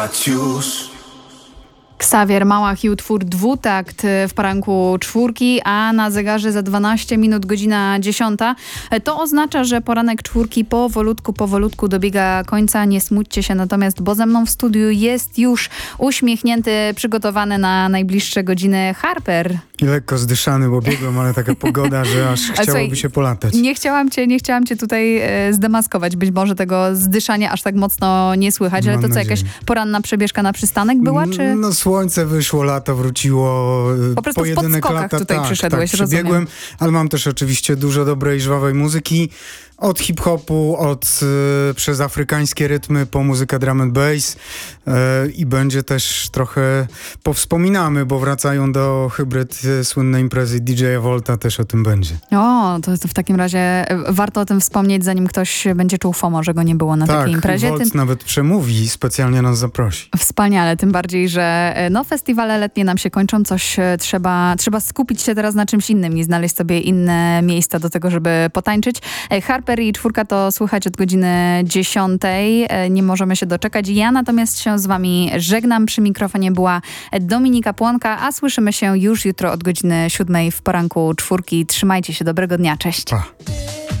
Xavier Małach i utwór Dwutakt w poranku czwórki, a na zegarze za 12 minut godzina 10. To oznacza, że poranek czwórki powolutku dobiega końca. Nie smućcie się natomiast, bo ze mną w studiu jest już uśmiechnięty, przygotowany na najbliższe godziny Harper. I lekko zdyszany, bo biegłem, ale taka pogoda, że aż chciałoby się polatać. Nie chciałam cię tutaj zdemaskować. Być może tego zdyszania aż tak mocno nie słychać, ale to co, jakaś poranna przebieżka na przystanek była, czy? No słońce wyszło, lato wróciło. Po prostu pojedynek w podskokach lata, tutaj przyszedłeś, rozumiem. Przebiegłem, ale mam też oczywiście dużo dobrej, żwawej muzyki. Od hip-hopu, przez afrykańskie rytmy po muzykę drum and bass i będzie też trochę powspominamy, bo wracają do hybryd słynne imprezy DJ-a Volta, też o tym będzie. O, to w takim razie warto o tym wspomnieć, zanim ktoś będzie czuł FOMO, że go nie było na takiej imprezie. Tak, Volt nawet przemówi i specjalnie nas zaprosi. Wspaniale, tym bardziej, że festiwale letnie nam się kończą, coś trzeba skupić się teraz na czymś innym i znaleźć sobie inne miejsca do tego, żeby potańczyć. Harper i czwórka to słychać od godziny 10. Nie możemy się doczekać. Ja natomiast się z wami żegnam. Przy mikrofonie była Dominika Płonka, a słyszymy się już jutro od godziny 7 w poranku czwórki. Trzymajcie się, dobrego dnia, cześć. Pa.